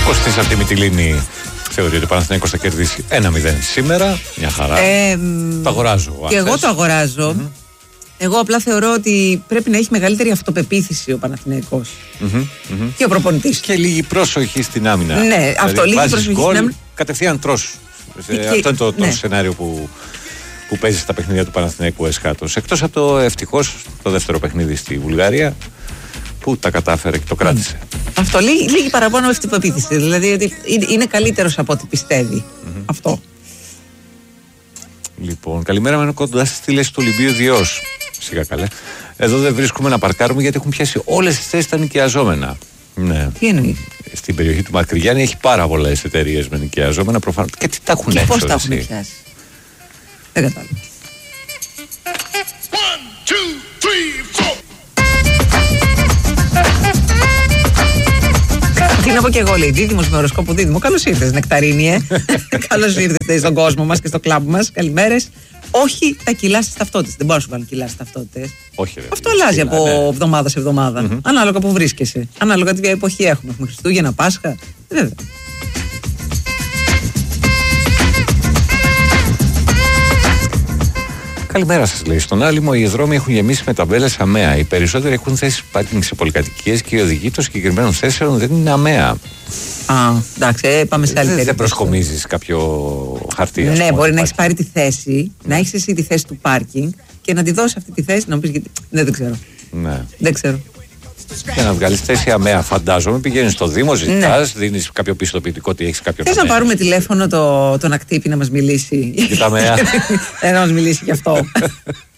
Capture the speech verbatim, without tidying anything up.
Κωστής από τη Μυτιλήνη θεωρεί ότι ο Παναθηναϊκός θα κερδίσει ένα μηδέν σήμερα. Μια χαρά. Ε, το αγοράζω. Και εγώ το αγοράζω. Mm-hmm. Εγώ απλά θεωρώ ότι πρέπει να έχει μεγαλύτερη αυτοπεποίθηση ο Παναθηναϊκός. Mm-hmm. Mm-hmm. Και ο προπονητής. Και λίγη πρόσοχη στην άμυνα. Ναι, δηλαδή, αυτό, λίγη πρόσοχη γκολ, στην άμυνα. Κατευθείαν τρως. Και, αυτό είναι το, το ναι. σενάριο που, που παίζει στα παιχνίδια του Παναθηναϊκού Εσκάτος. Εκτός από το ευτυχώς το δεύτερο παιχνίδι στη Βουλγαρία που τα κατάφερε και το κράτησε. Mm. Αυτό, λίγη, λίγη παραπάνω αυτοπεποίθηση. Δηλαδή ότι είναι καλύτερος από ό,τι πιστεύει. Mm-hmm. Αυτό. Λοιπόν, καλημέρα, μένω κοντά στη λύση του Ολυμπίου Διός. Σιγά καλέ. Εδώ δεν βρίσκουμε να παρκάρουμε γιατί έχουν πιάσει όλες τις θέσεις τα νοικιαζόμενα. Ναι. Τι εννοεί? Στην περιοχή του Μακρυγιάννη έχει πάρα πολλές εταιρείες με νοικιαζόμενα προφανώς. Και τι τα έχουν έξω. Πώς τα έχουν πιάσει? Δεν κατάλαβα. Τι να πω και εγώ, λέει, δίδυμος με οροσκόπο δίδυμο. Καλώς ήρθες, Νεκταρίνιε. Καλώς ήρθες στον κόσμο μας και στο κλαμπ μας. Καλημέρες. Όχι τα κιλά στις ταυτότητες. Δεν μπορώ να σου βάλω κιλά στις ταυτότητες. Όχι, ρε, αυτό αλλάζει από ναι. εβδομάδα σε εβδομάδα. Mm-hmm. Ανάλογα που βρίσκεσαι. Ανάλογα τι εποχή έχουμε. Έχουμε Χριστούγεννα, Πάσχα. Βέβαια. Καλημέρα σας, λέει. Στον Άλυμο οι δρόμοι έχουν γεμίσει με ταμπέλες ΑΜΕΑ. Οι περισσότεροι έχουν θέσει πάρκινγκ σε πολυκατοικίες και η οδηγή των συγκεκριμένων θέσεων δεν είναι ΑΜΕΑ. Α, εντάξει, ε, πάμε σε άλλη περίπτωση. Δεν προσκομίζεις κάποιο χαρτί. Ναι, πούμε, μπορεί να έχεις πάρει τη θέση, να έχεις εσύ τη θέση του πάρκινγκ και να τη δώσεις αυτή τη θέση να πεις γιατί. Ναι, δεν ξέρω. Ναι. Δεν ξέρω. Για να βγάλεις θέση ΑΜΕΑ, φαντάζομαι, πηγαίνεις στο Δήμο, ζητάς, ναι. δίνεις κάποιο πιστοποιητικό ότι έχεις κάποιο. Θες να πάρουμε τηλέφωνο το, τον ακτύπη να μας μιλήσει? Για τα ΑΜΕΑ. Ε, να μας μιλήσει γι' αυτό.